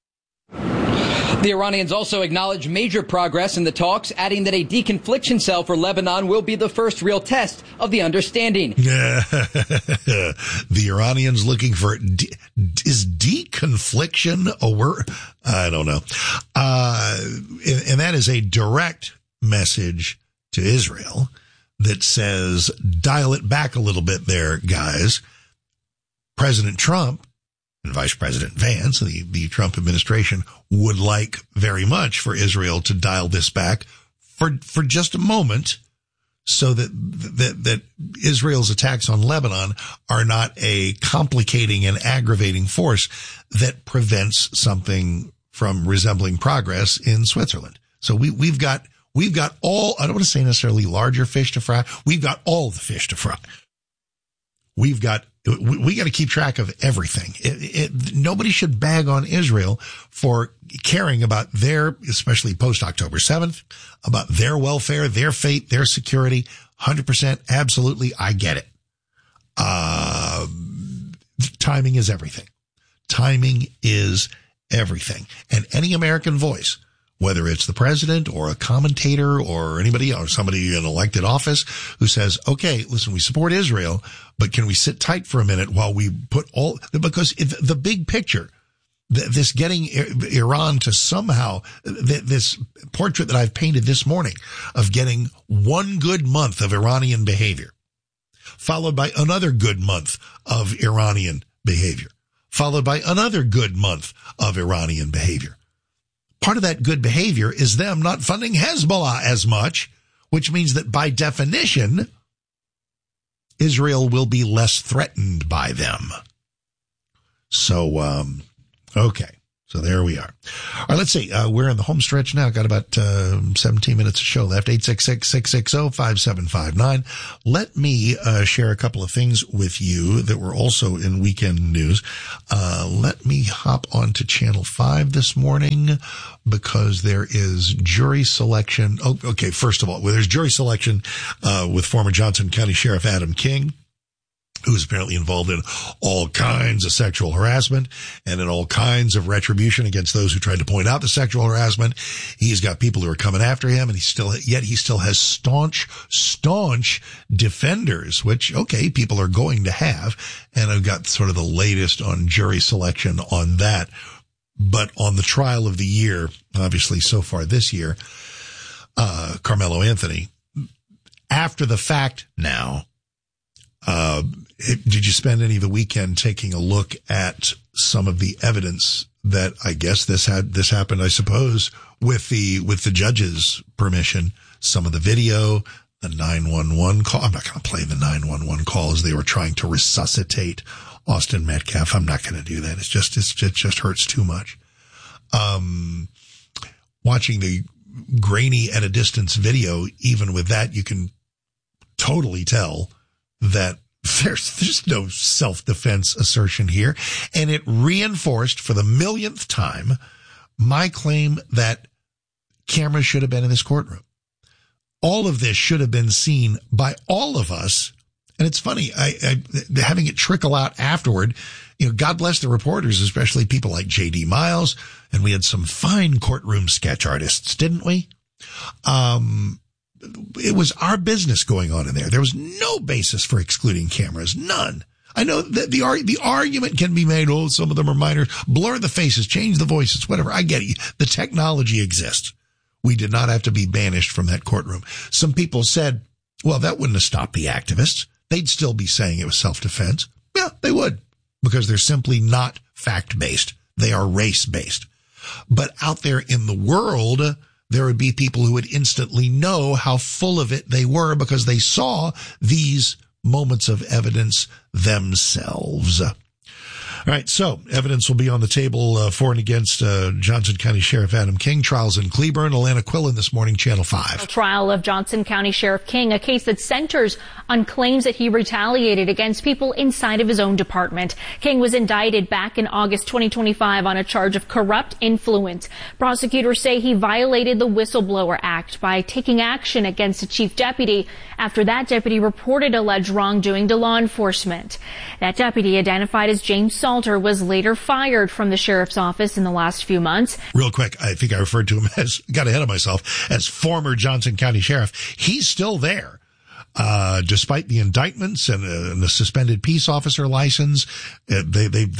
The Iranians also acknowledged major progress in the talks, adding that a deconfliction cell for Lebanon will be the first real test of the understanding. The Iranians looking for is deconfliction a word? I don't know. And that is a direct message to Israel that says, dial it back a little bit there, guys. President Trump and Vice President Vance, the Trump administration, would like very much for Israel to dial this back for just a moment so that Israel's attacks on Lebanon are not a complicating and aggravating force that prevents something from resembling progress in Switzerland. So we've got all, I don't want to say necessarily larger fish to fry. We've got all the fish to fry. We got to keep track of everything. Nobody should bag on Israel for caring about their, especially post October 7th, about their welfare, their fate, their security. 100%. Absolutely. I get it. Timing is everything. Timing is everything. And any American voice whether it's the president or a commentator or anybody or somebody in elected office who says, okay, listen, we support Israel, but can we sit tight for a minute while we put because the big picture, this getting Iran to somehow, this portrait that I've painted this morning of getting one good month of Iranian behavior, followed by another good month of Iranian behavior, followed by another good month of Iranian behavior. Part of that good behavior is them not funding Hezbollah as much, which means that by definition, Israel will be less threatened by them. So, okay. So there we are. All right, let's see. We're in the home stretch now. Got about 17 minutes of show left. 866-660-5759. Let me share a couple of things with you that were also in weekend news. Let me hop on to Channel 5 this morning because there is jury selection. Oh, okay. First of all, there's jury selection with former Johnson County Sheriff Adam King, who's apparently involved in all kinds of sexual harassment and in all kinds of retribution against those who tried to point out the sexual harassment. He's got people who are coming after him, and he still has staunch defenders, which, okay, people are going to have. And I've got sort of the latest on jury selection on that. But on the trial of the year, obviously so far this year, Carmelo Anthony, after the fact now, did you spend any of the weekend taking a look at some of the evidence that I guess this happened, I suppose, with the judge's permission? Some of the video, the 911 call. I'm not going to play the 911 call as they were trying to resuscitate Austin Metcalf. I'm not going to do that. It just hurts too much. Watching the grainy at a distance video, even with that, you can totally tell that there's no self-defense assertion here. And it reinforced for the millionth time my claim that cameras should have been in this courtroom. All of this should have been seen by all of us. And it's funny, having it trickle out afterward, God bless the reporters, especially people like J.D. Miles. And we had some fine courtroom sketch artists, didn't we? It was our business going on in there. There was no basis for excluding cameras. None. I know that the argument can be made, oh, some of them are minor. Blur the faces, change the voices, whatever. I get it. The technology exists. We did not have to be banished from that courtroom. Some people said, well, that wouldn't have stopped the activists. They'd still be saying it was self-defense. Yeah, they would, because they're simply not fact-based. They are race-based. But out there in the world, there would be people who would instantly know how full of it they were because they saw these moments of evidence themselves. All right, so evidence will be on the table for and against Johnson County Sheriff Adam King. Trials in Cleburne. Alana Quillen this morning, Channel 5. Trial of Johnson County Sheriff King, a case that centers on claims that he retaliated against people inside of his own department. King was indicted back in August 2025 on a charge of corrupt influence. Prosecutors say he violated the Whistleblower Act by taking action against a chief deputy after that deputy reported alleged wrongdoing to law enforcement. That deputy, identified as James Salter, was later fired from the sheriff's office in the last few months. Real quick, I think I referred to him as, got ahead of myself, as former Johnson County Sheriff. He's still there. Despite the indictments and the suspended peace officer license, he ain't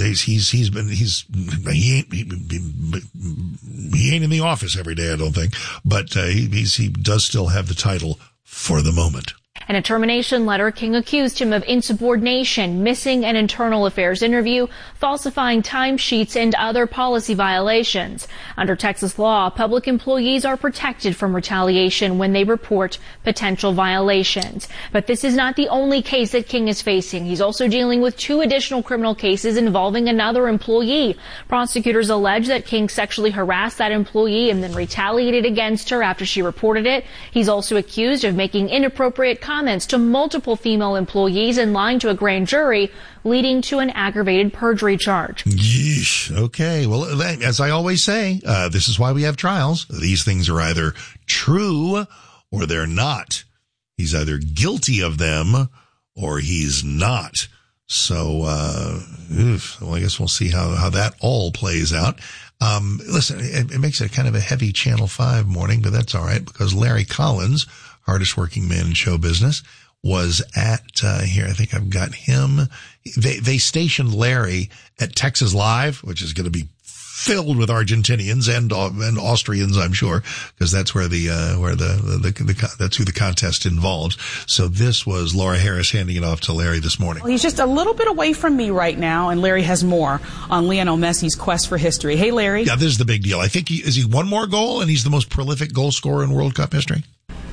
in the office every day, I don't think, but he does still have the title for the moment. In a termination letter, King accused him of insubordination, missing an internal affairs interview, falsifying timesheets, and other policy violations. Under Texas law, public employees are protected from retaliation when they report potential violations. But this is not the only case that King is facing. He's also dealing with 2 additional criminal cases involving another employee. Prosecutors allege that King sexually harassed that employee and then retaliated against her after she reported it. He's also accused of making inappropriate comments to multiple female employees and lying to a grand jury, leading to an aggravated perjury charge. Yeesh. Okay. Well, as I always say, this is why we have trials. These things are either true or they're not. He's either guilty of them or he's not. So, well, I guess we'll see how that all plays out. Listen, it makes it kind of a heavy Channel 5 morning, but that's all right because Larry Collins, hardest working man in show business, was at, here, I think I've got him. They stationed Larry at Texas Live, which is going to be filled with Argentinians and Austrians, I'm sure, because that's where that's who the contest involves. So this was Laura Harris handing it off to Larry this morning. Well, he's just a little bit away from me right now, and Larry has more on Lionel Messi's quest for history. Hey, Larry. Yeah, this is the big deal. I think is he one more goal, and he's the most prolific goal scorer in World Cup history?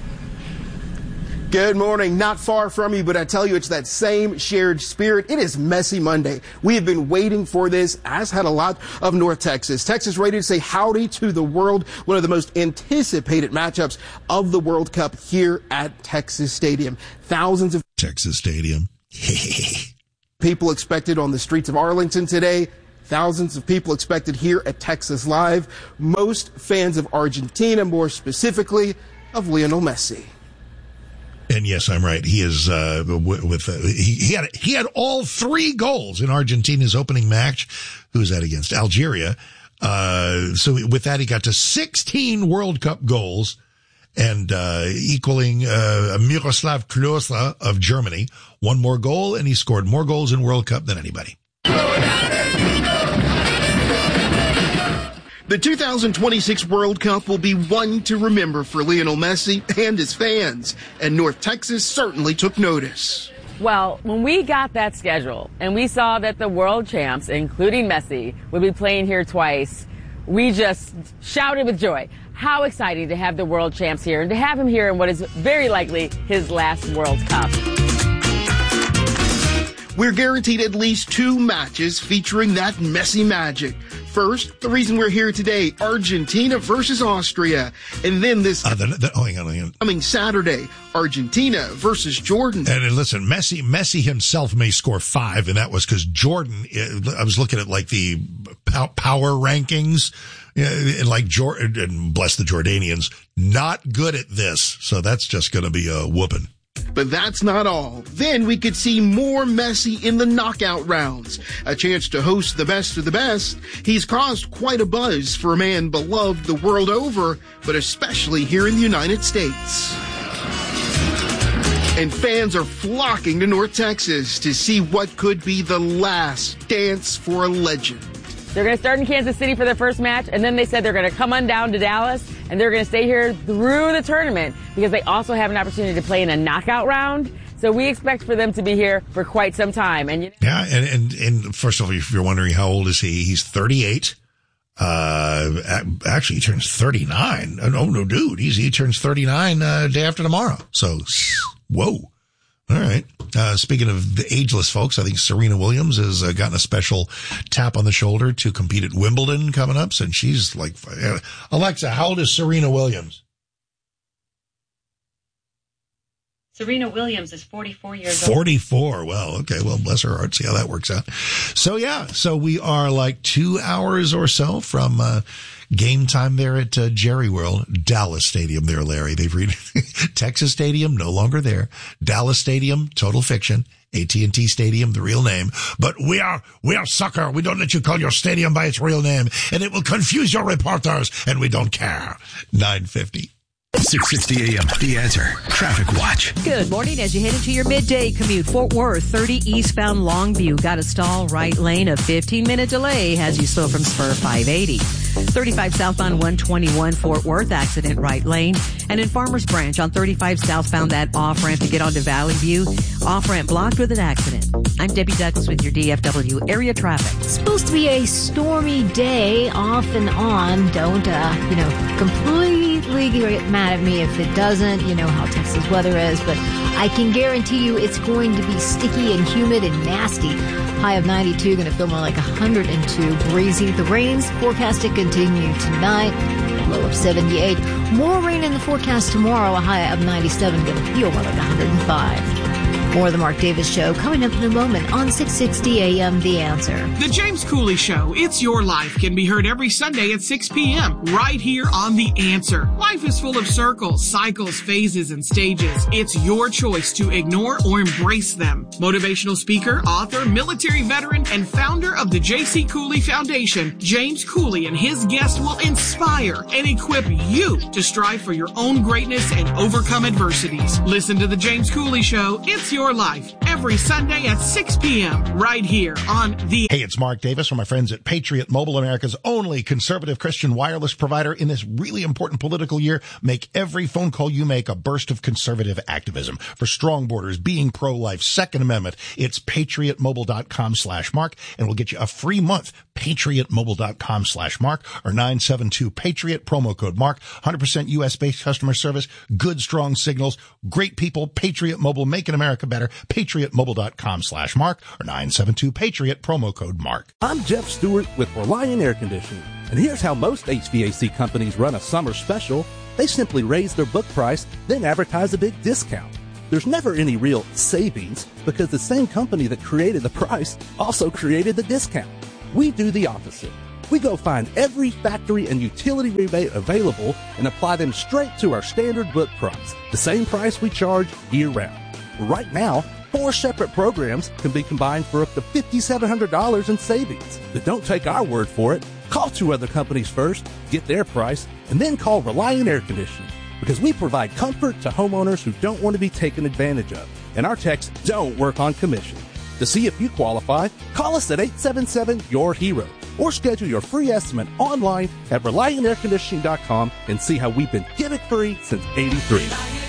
Good morning. Not far from you, but I tell you, it's that same shared spirit. It is Messi Monday. We have been waiting for this, as had a lot of North Texas. Texas ready to say howdy to the world. One of the most anticipated matchups of the World Cup here at Texas Stadium. Thousands of Texas Stadium. people expected on the streets of Arlington today. Thousands of people expected here at Texas Live. Most fans of Argentina, more specifically of Lionel Messi. And yes, I'm right. He is he had all 3 goals in Argentina's opening match. Who was that against? Algeria. So with that, he got to 16 World Cup goals and equaling Miroslav Klose of Germany. 1 more goal, and he scored more goals in World Cup than anybody. The 2026 World Cup will be one to remember for Lionel Messi and his fans, and North Texas certainly took notice. Well, when we got that schedule and we saw that the world champs, including Messi, would be playing here twice, we just shouted with joy. How exciting to have the world champs here and to have him here in what is very likely his last World Cup. We're guaranteed at least 2 matches featuring that Messi magic. First, the reason we're here today, Argentina versus Austria. And then this hang on. coming Saturday, Argentina versus Jordan. And listen, Messi himself may score 5, and that was because Jordan, I was looking at like the power rankings, and like Jordan, and bless the Jordanians, not good at this. So that's just going to be a whooping. But that's not all. Then we could see more Messi in the knockout rounds. A chance to host the best of the best. He's caused quite a buzz for a man beloved the world over, but especially here in the United States. And fans are flocking to North Texas to see what could be the last dance for a legend. They're going to start in Kansas City for their first match, and then they said they're going to come on down to Dallas, and they're going to stay here through the tournament because they also have an opportunity to play in a knockout round. So we expect for them to be here for quite some time. And yeah, and first of all, if you're wondering how old is he, he's 38. Actually, he turns 39. No, dude, he turns 39 day after tomorrow. So, whoa. All right. Speaking of the ageless folks, I think Serena Williams has gotten a special tap on the shoulder to compete at Wimbledon coming up. And she's like, Alexa, how old is Serena Williams? Serena Williams is 44 years old. 44. Well, okay. Well, bless her heart. See how that works out. So, yeah. So we are like 2 hours or so from game time there at Jerry World, Dallas Stadium there, Larry. They've read Texas Stadium, no longer there. Dallas Stadium, total fiction. AT&T Stadium, the real name. But we are soccer. We don't let you call your stadium by its real name, and it will confuse your reporters, and we don't care. 9:50. 660 AM, The Answer. Traffic Watch. Good morning as you head into your midday commute. Fort Worth, 30 eastbound Longview. Got a stall right lane. A 15-minute delay has you slow from Spur 580. 35 southbound 121 Fort Worth, accident right lane. And in Farmers Branch on 35 southbound, that off-ramp to get onto Valley View. Off-ramp blocked with an accident. I'm Debbie Douglas with your DFW area traffic. It's supposed to be a stormy day off and on. Don't, completely get mad at me if it doesn't. You know how Texas weather is, but I can guarantee you it's going to be sticky and humid and nasty. High of 92, going to feel more like 102. Breezy. The rains forecast to continue tonight. Low of 78. More rain in the forecast tomorrow. A high of 97. Going to feel more like 105. More of the Mark Davis Show coming up in a moment on 660 AM The Answer. The James Cooley Show, It's Your Life, can be heard every Sunday at 6 p.m. right here on The Answer. Life is full of circles, cycles, phases, and stages. It's your choice to ignore or embrace them. Motivational speaker, author, military veteran, and founder of the J.C. Cooley Foundation, James Cooley and his guests will inspire and equip you to strive for your own greatness and overcome adversities. Listen to The James Cooley Show, It's Your Life, every Sunday at 6 p.m. right here on The... Hey, it's Mark Davis from my friends at Patriot Mobile, America's only conservative Christian wireless provider. In this really important political year, make every phone call you make a burst of conservative activism. For strong borders, being pro-life, Second Amendment, it's patriotmobile.com/Mark, and we'll get you a free month. patriotmobile.com/Mark or 972-PATRIOT, promo code Mark. 100% U.S.-based customer service, good, strong signals, great people. Patriot Mobile, making America better. patriotmobile.com/Mark or 972-PATRIOT, promo code Mark. I'm Jeff Stewart with Reliant Air Conditioning, and here's how most HVAC companies run a summer special. They simply raise their book price, then advertise a big discount. There's never any real savings because the same company that created the price also created the discount. We do the opposite. We go find every factory and utility rebate available and apply them straight to our standard book price, the same price we charge year-round. Right now, 4 separate programs can be combined for up to $5,700 in savings. But don't take our word for it. Call 2 other companies first, get their price, and then call Reliant Air Conditioning, because we provide comfort to homeowners who don't want to be taken advantage of, and our techs don't work on commission. To see if you qualify, call us at 877-YOUR-HERO or schedule your free estimate online at ReliantAirConditioning.com and see how we've been gimmick-free since '83.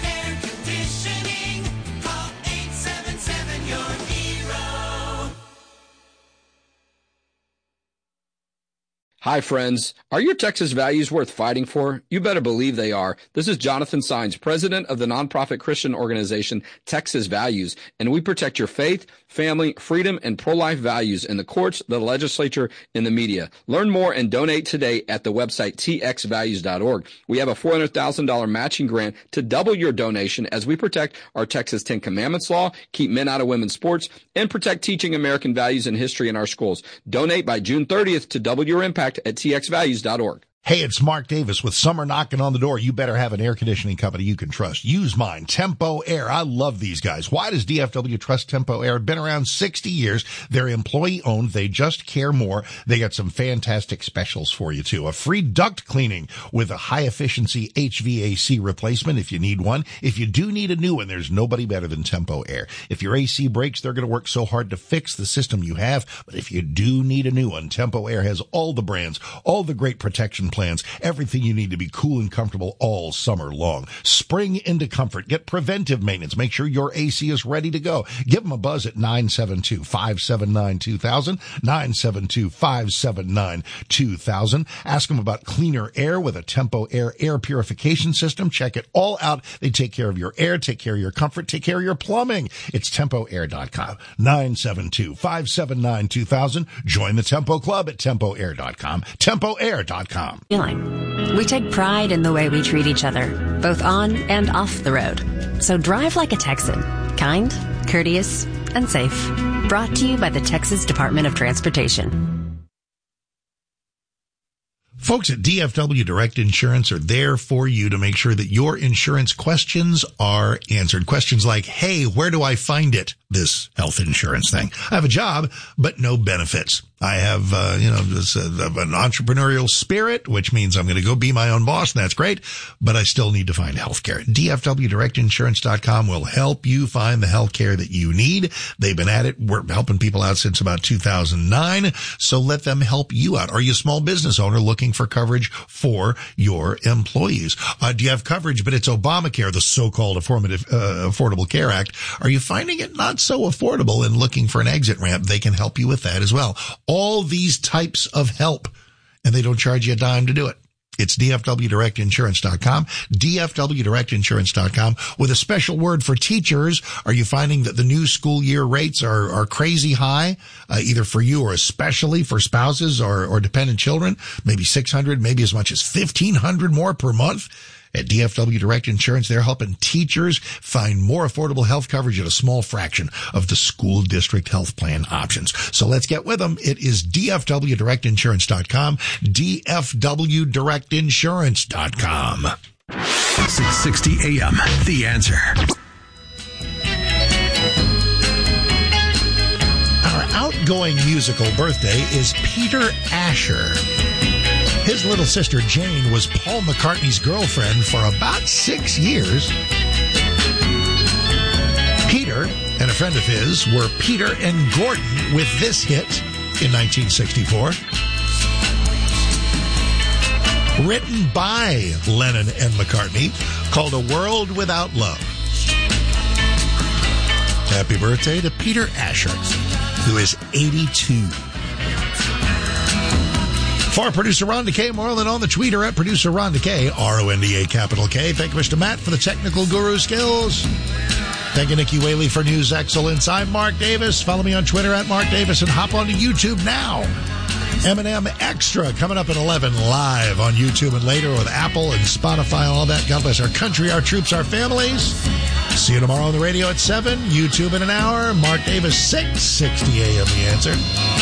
Hi, friends. Are your Texas values worth fighting for? You better believe they are. This is Jonathan Sines, president of the nonprofit Christian organization Texas Values, and we protect your faith, family, freedom, and pro-life values in the courts, the legislature, and the media. Learn more and donate today at the website txvalues.org. We have a $400,000 matching grant to double your donation as we protect our Texas 10 Commandments law, keep men out of women's sports, and protect teaching American values and history in our schools. Donate by June 30th to double your impact at txvalues.org. Hey, it's Mark Davis. With summer knocking on the door, you better have an air conditioning company you can trust. Use mine, Tempo Air. I love these guys. Why does DFW trust Tempo Air? Been around 60 years. They're employee-owned. They just care more. They got some fantastic specials for you, too. A free duct cleaning with a high-efficiency HVAC replacement if you need one. If you do need a new one, there's nobody better than Tempo Air. If your AC breaks, they're going to work so hard to fix the system you have. But if you do need a new one, Tempo Air has all the brands, all the great protection plans, everything you need to be cool and comfortable all summer long. Spring into comfort. Get preventive maintenance. Make sure your AC is ready to go. Give them a buzz at 972-579-2000, 972-579-2000. Ask them about cleaner air with a Tempo Air air purification system. Check it all out. They take care of your air, take care of your comfort, take care of your plumbing. It's TempoAir.com, 972-579-2000. Join the Tempo Club at TempoAir.com, TempoAir.com. We take pride in the way we treat each other, both on and off the road. So drive like a Texan, kind, courteous, and safe. Brought to you by the Texas Department of Transportation. Folks at DFW Direct Insurance are there for you to make sure that your insurance questions are answered. Questions like, hey, where do I find it? This health insurance thing. I have a job, but no benefits. I have, an entrepreneurial spirit, which means I'm going to go be my own boss, and that's great, but I still need to find health care. DFWDirectInsurance.com will help you find the health care that you need. They've been at it. We're helping people out since about 2009, so let them help you out. Are you a small business owner looking for coverage for your employees? Do you have coverage, but it's Obamacare, the so-called Affordable Care Act? Are you finding it not so affordable and looking for an exit ramp? They can help you with that as well. All these types of help, and they don't charge you a dime to do it. It's DFWDirectInsurance.com, DFWDirectInsurance.com, with a special word for teachers. Are you finding that the new school year rates are crazy high, either for you or especially for spouses or dependent children? Maybe $600, maybe as much as $1,500 more per month. At DFW Direct Insurance, they're helping teachers find more affordable health coverage at a small fraction of the school district health plan options. So let's get with them. It is DFWDirectInsurance.com, DFWDirectInsurance.com. 660 AM, The Answer. Our outgoing musical birthday is Peter Asher. His little sister Jane was Paul McCartney's girlfriend for about 6 years. Peter and a friend of his were Peter and Gordon with this hit in 1964. Written by Lennon and McCartney, called A World Without Love. Happy birthday to Peter Asher, who is 82. For producer Rhonda K. Moreland on the Twitter at producer Rhonda K. RONDA capital K. Thank you, Mr. Matt, for the technical guru skills. Thank you, Nikki Whaley, for news excellence. I'm Mark Davis. Follow me on Twitter at Mark Davis and hop onto YouTube now. M&M Extra coming up at 11 live on YouTube and later with Apple and Spotify and all that. God bless our country, our troops, our families. See you tomorrow on the radio at 7, YouTube in an hour. Mark Davis, 660 AM, The Answer.